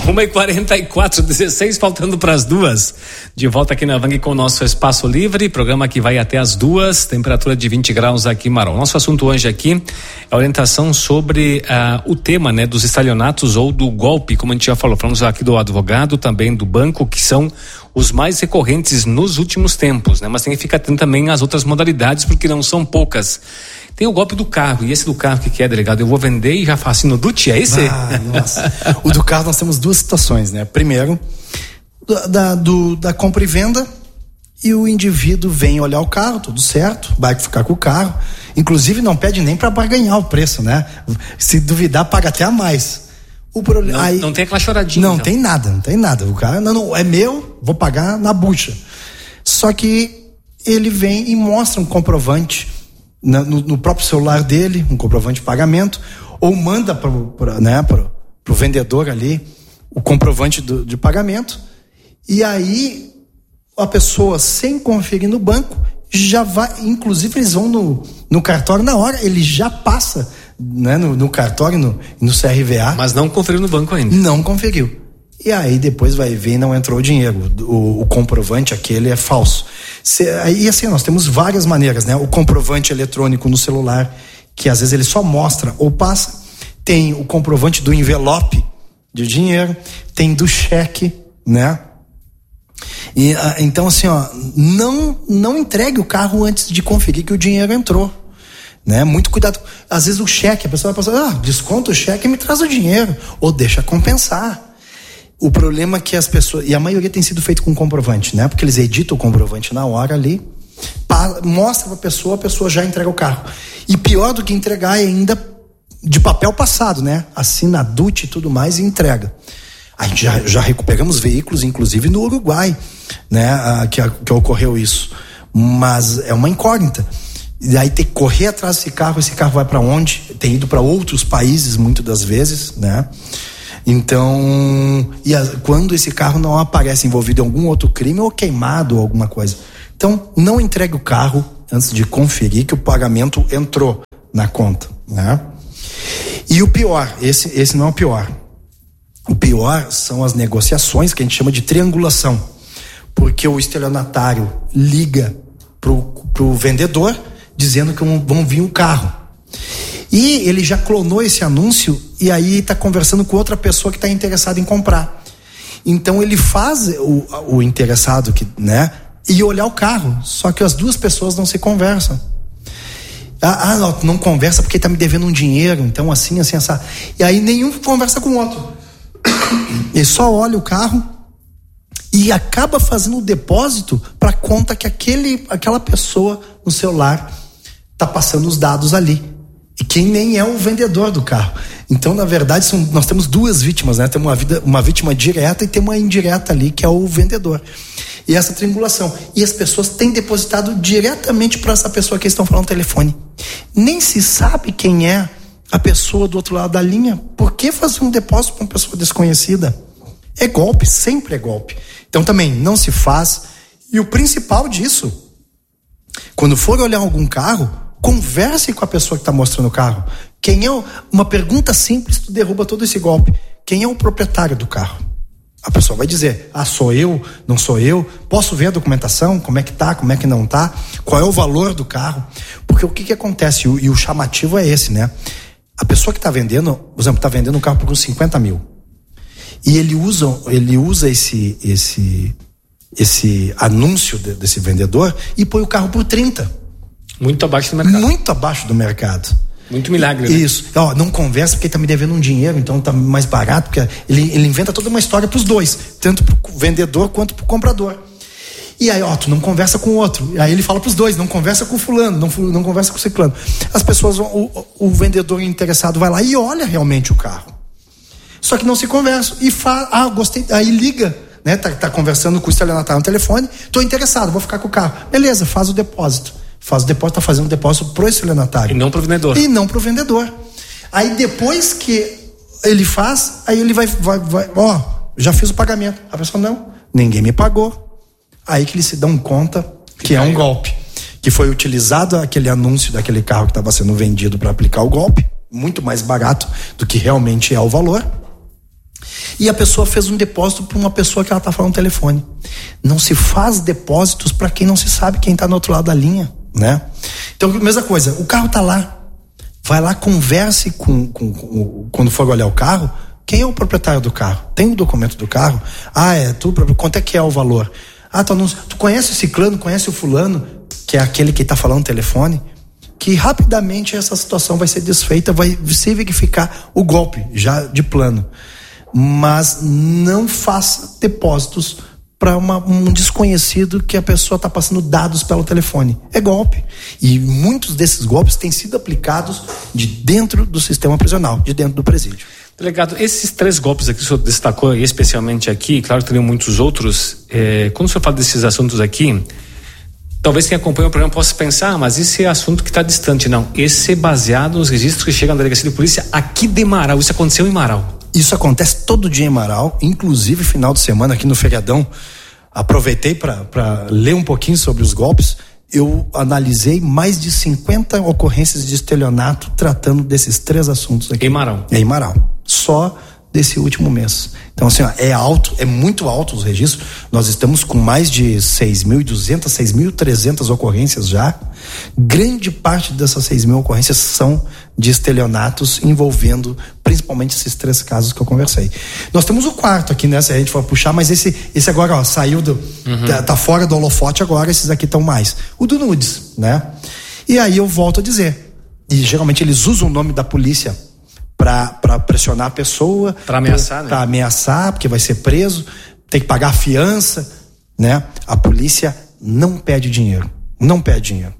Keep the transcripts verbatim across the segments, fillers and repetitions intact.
uma e quarenta e quatro, dezesseis faltando para as duas. De volta aqui na Vang com o nosso Espaço Livre, programa que vai até as duas, temperatura de vinte graus aqui em Marol. Nosso assunto hoje aqui é orientação sobre uh, o tema, né, dos estelionatos ou do golpe, como a gente já falou. Falamos aqui do advogado, também do banco, que são os mais recorrentes nos últimos tempos, né? Mas tem que ficar atento também às outras modalidades, porque não são poucas. Tem o golpe do carro, e esse do carro que, que é, delegado? Eu vou vender e já faço no D U T, é esse? Ah, nossa. O do carro nós temos duas situações, né? Primeiro, da, do, da compra e venda, e o indivíduo vem olhar o carro, tudo certo, vai ficar com o carro, inclusive não pede nem para barganhar o preço, né? Se duvidar, paga até a mais. O problema, não, aí, não tem aquela choradinha. Não então. tem nada, não tem nada. O cara, não, não, é meu, vou pagar na bucha. Só que ele vem e mostra um comprovante na, no, no próprio celular dele, um comprovante de pagamento, ou manda para o né, vendedor ali o comprovante do, de pagamento, e aí a pessoa, sem conferir no banco, já vai, inclusive eles vão no, no cartório na hora, ele já passa, né, no, no cartório, no, no C R V A. Mas não conferiu no banco ainda. Não conferiu. E aí depois vai ver e não entrou o dinheiro. O, o comprovante aquele é falso. E assim, nós temos várias maneiras, né? O comprovante eletrônico no celular, que às vezes ele só mostra ou passa. Tem o comprovante do envelope de dinheiro. Tem do cheque, né? E, então assim, ó, não, não entregue o carro antes de conferir que o dinheiro entrou. Né? Muito cuidado. Às vezes o cheque, a pessoa vai pensar, ah, desconta o cheque e me traz o dinheiro, ou deixa compensar. O problema é que as pessoas, e a maioria tem sido feito com comprovante, né? Porque eles editam o comprovante na hora ali, pa, mostra pra pessoa, a pessoa já entrega o carro. E pior do que entregar é ainda de papel passado, né? Assina a D U T e tudo mais e entrega. A gente já, já recuperamos veículos, inclusive no Uruguai, né? Ah, que, que ocorreu isso. Mas é uma incógnita. E aí tem que correr atrás desse carro, esse carro vai para onde? Tem ido para outros países muitas das vezes, né? Então, e a, quando esse carro não aparece envolvido em algum outro crime ou queimado ou alguma coisa. Então, não entregue o carro antes de conferir que o pagamento entrou na conta, né? E o pior, esse, esse não é o pior. O pior são as negociações que a gente chama de triangulação. Porque o estelionatário liga pro, pro vendedor dizendo que vão vir um carro. E ele já clonou esse anúncio e aí está conversando com outra pessoa que está interessada em comprar. Então ele faz o, o interessado que, né, e olhar o carro, só que as duas pessoas não se conversam. Ah, ah não, não conversa porque está me devendo um dinheiro, então assim, assim, assim. E aí nenhum conversa com o outro. Ele só olha o carro e acaba fazendo o depósito para conta que aquele, aquela pessoa no celular está passando os dados ali. E quem nem é o vendedor do carro. Então, na verdade, são, nós temos duas vítimas, né? Temos uma, vida, uma vítima direta e tem uma indireta ali, que é o vendedor. E essa triangulação. E as pessoas têm depositado diretamente para essa pessoa que estão falando no telefone. Nem se sabe quem é a pessoa do outro lado da linha. Por que fazer um depósito para uma pessoa desconhecida? É golpe, sempre é golpe. Então, também, não se faz. E o principal disso, quando for olhar algum carro, converse com a pessoa que está mostrando o carro. Quem é o... Uma pergunta simples, tu derruba todo esse golpe. Quem é o proprietário do carro? A pessoa vai dizer, ah, sou eu, não sou eu, posso ver a documentação, como é que tá, como é que não tá, qual é o valor do carro, porque o que que acontece, e o, e o chamativo é esse, né? A pessoa que está vendendo, por exemplo, está vendendo um carro por uns cinquenta mil, e ele usa, ele usa esse, esse, esse anúncio de, desse vendedor e põe o carro por trinta. Muito abaixo do mercado. Muito abaixo do mercado. Muito milagre, né? Isso. Ó, não conversa porque ele tá me devendo um dinheiro, então tá mais barato, porque ele, ele inventa toda uma história pros dois, tanto pro vendedor quanto pro comprador. E aí, ó, tu não conversa com o outro. Aí ele fala pros dois, não conversa com o fulano, não, não conversa com o ciclano. As pessoas, o, o vendedor interessado vai lá e olha realmente o carro. Só que não se conversa. E fala, ah, gostei, aí liga, né? Tá, tá conversando com o estelionatário no telefone, tô interessado, vou ficar com o carro. Beleza, faz o depósito. Faz o depósito, tá fazendo o depósito pro estelionatário. E não pro vendedor. E não pro vendedor. Aí depois que ele faz, aí ele vai, vai, vai, ó, já fiz o pagamento. A pessoa, não, ninguém me pagou. Aí que eles se dão conta que, que é um golpe. Que foi utilizado aquele anúncio daquele carro que estava sendo vendido para aplicar o golpe, muito mais barato do que realmente é o valor. e a pessoa fez um depósito para uma pessoa que ela está falando no telefone. Não se faz depósitos para quem não se sabe quem está no outro lado da linha, né? Então, mesma coisa, o carro está lá, vai lá, converse com, com, com quando for olhar o carro, quem é o proprietário do carro? Tem o documento do carro? Ah, é tu, quanto é que é o valor? Ah, tu, tu conhece o ciclano, conhece o fulano, que é aquele que está falando no telefone? Que rapidamente essa situação vai ser desfeita, vai se verificar o golpe já de plano. Mas não faça depósitos para um desconhecido que a pessoa está passando dados pelo telefone. É golpe. E muitos desses golpes têm sido aplicados de dentro do sistema prisional, de dentro do presídio. Delegado, esses três golpes aqui que o senhor destacou, especialmente aqui, claro que teriam muitos outros, é, quando o senhor fala desses assuntos aqui, talvez quem acompanha o programa possa pensar, ah, mas esse é assunto que está distante. Não, esse é baseado nos registros que chegam na delegacia de polícia aqui de Marau. Isso aconteceu em Marau. Isso acontece todo dia em Marau, inclusive final de semana aqui no feriadão. Aproveitei para ler um pouquinho sobre os golpes. Eu analisei mais de cinquenta ocorrências de estelionato tratando desses três assuntos aqui. Em Marau? Em Marau. Só desse último mês. Então, assim, ó, é alto, é muito alto os registros. Nós estamos com mais de seis mil e duzentas, seis mil e trezentas ocorrências já. Grande parte dessas seis mil ocorrências são de estelionatos envolvendo principalmente esses três casos que eu conversei. Nós temos o quarto aqui, né? Se a gente for puxar, mas esse, esse agora, ó, saiu do. Uhum. tá, tá fora do holofote agora, esses aqui estão mais. O do nudes, né? E aí eu volto a dizer. E geralmente eles usam o nome da polícia para pressionar a pessoa, para ameaçar, pra, né? Para ameaçar, porque vai ser preso, tem que pagar a fiança, né? A polícia não pede dinheiro, não pede dinheiro.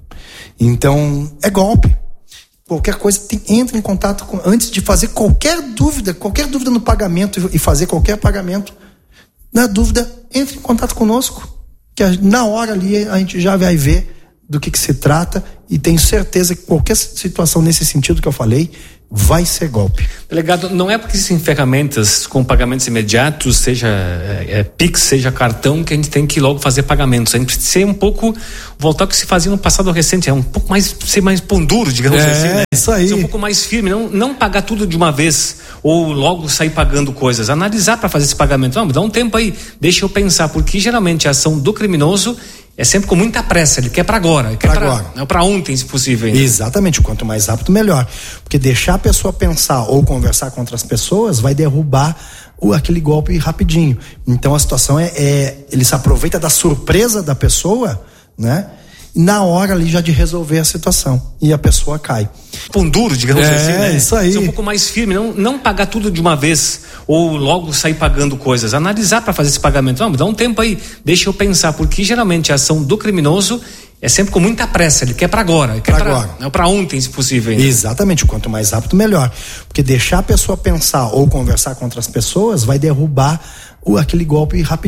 Então, é golpe. Qualquer coisa, tem, entra em contato com, antes de fazer qualquer dúvida, qualquer dúvida no pagamento e fazer qualquer pagamento, na dúvida, entre em contato conosco, que a, na hora ali a gente já vai ver do que, que se trata, e tenho certeza que qualquer situação nesse sentido que eu falei vai ser golpe. Delegado, não é porque existem ferramentas com pagamentos imediatos, seja é, é, Pix, seja cartão, que a gente tem que logo fazer pagamentos. A gente precisa ser um pouco, voltar ao que se fazia no passado recente, é um pouco mais, ser mais pão duro, digamos é, assim, né? Isso aí. Ser um pouco mais firme, não, não pagar tudo de uma vez, ou logo sair pagando coisas, analisar para fazer esse pagamento. Não, dá um tempo aí, deixa eu pensar, porque geralmente a ação do criminoso é sempre com muita pressa, ele quer para agora, ele quer para agora, não para ontem, se possível. Ainda. Exatamente, quanto mais rápido melhor, porque deixar a pessoa pensar ou conversar com outras pessoas vai derrubar o, aquele golpe rapidinho. Então a situação é, é ele se aproveita da surpresa da pessoa, né? Na hora ali já de resolver a situação, e a pessoa cai. Pão duro, digamos é, assim, né? Isso aí. Ser um pouco mais firme, não, não pagar tudo de uma vez, ou logo sair pagando coisas, analisar para fazer esse pagamento. Não, dá um tempo aí, deixa eu pensar, porque geralmente a ação do criminoso é sempre com muita pressa, ele quer para agora, ele quer para agora, não para ontem, se possível. Ainda. Exatamente, quanto mais rápido melhor, porque deixar a pessoa pensar ou conversar com outras pessoas vai derrubar o, aquele golpe rapidinho.